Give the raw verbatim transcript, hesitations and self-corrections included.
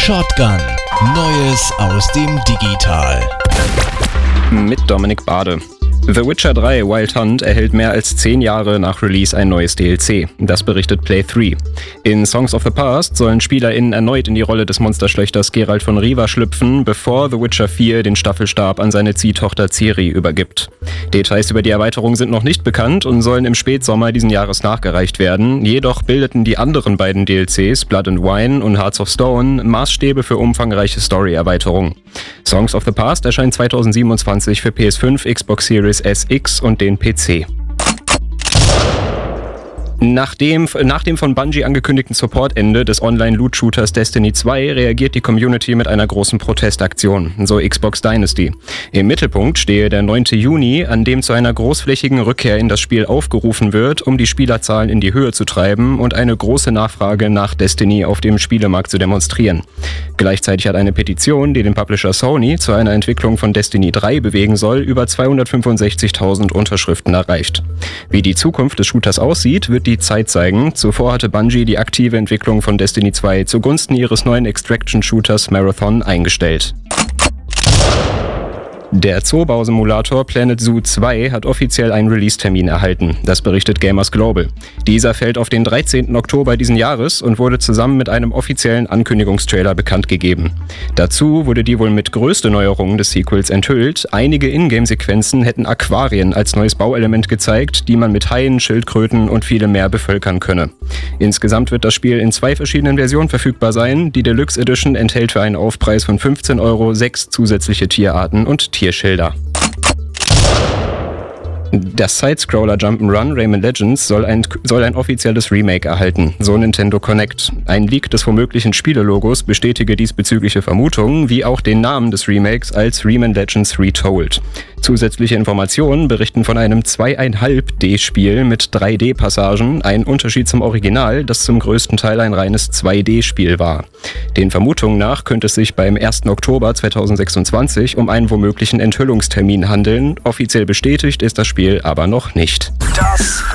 Shotgun. Neues aus dem Digital. Mit Dominik Bade. The Witcher drei Wild Hunt erhält mehr als zehn Jahre nach Release ein neues D L C. Das berichtet Play drei. In Songs of the Past sollen SpielerInnen erneut in die Rolle des Monsterschlechters Geralt von Riva schlüpfen, bevor The Witcher vier den Staffelstab an seine Ziehtochter Ciri übergibt. Details über die Erweiterung sind noch nicht bekannt und sollen im Spätsommer diesen Jahres nachgereicht werden. Jedoch bildeten die anderen beiden D L Cs, Blood and Wine und Hearts of Stone, Maßstäbe für umfangreiche Story-Erweiterungen. Songs of the Past erscheint zweitausendsiebenundzwanzig für P S fünf, Xbox Series S X und den P C. Nach dem, nach dem von Bungie angekündigten Supportende des Online-Loot-Shooters Destiny zwei reagiert die Community mit einer großen Protestaktion, so Xbox Dynasty. Im Mittelpunkt stehe der neunte Juni, an dem zu einer großflächigen Rückkehr in das Spiel aufgerufen wird, um die Spielerzahlen in die Höhe zu treiben und eine große Nachfrage nach Destiny auf dem Spielemarkt zu demonstrieren. Gleichzeitig hat eine Petition, die den Publisher Sony zu einer Entwicklung von Destiny drei bewegen soll, über zweihundertfünfundsechzigtausend Unterschriften erreicht. Wie die Zukunft des Shooters aussieht, wird die Zeit zeigen. Zuvor hatte Bungie die aktive Entwicklung von Destiny zwei zugunsten ihres neuen Extraction-Shooters Marathon eingestellt. Der Zoobau-Simulator Planet Zoo zwei hat offiziell einen Release-Termin erhalten. Das berichtet Gamers Global. Dieser fällt auf den dreizehnten Oktober diesen Jahres und wurde zusammen mit einem offiziellen Ankündigungstrailer bekannt gegeben. Dazu wurde die wohl mit größte Neuerung des Sequels enthüllt. Einige Ingame-Sequenzen hätten Aquarien als neues Bauelement gezeigt, die man mit Haien, Schildkröten und vielem mehr bevölkern könne. Insgesamt wird das Spiel in zwei verschiedenen Versionen verfügbar sein. Die Deluxe Edition enthält für einen Aufpreis von fünfzehn Euro sechs zusätzliche Tierarten und Tierschilder. Das Sidescroller Jump'n'Run Rayman Legends soll ein, soll ein offizielles Remake erhalten, so Nintendo Connect. Ein Leak des womöglichen Spielelogos bestätige diesbezügliche Vermutungen, wie auch den Namen des Remakes als Rayman Legends Retold. Zusätzliche Informationen berichten von einem zwei Komma fünf D-Spiel mit drei D-Passagen, ein Unterschied zum Original, das zum größten Teil ein reines zwei D-Spiel war. Den Vermutungen nach könnte es sich beim ersten Oktober zweitausendsechsundzwanzig um einen womöglichen Enthüllungstermin handeln. Offiziell bestätigt ist das Spiel aber noch nicht. Das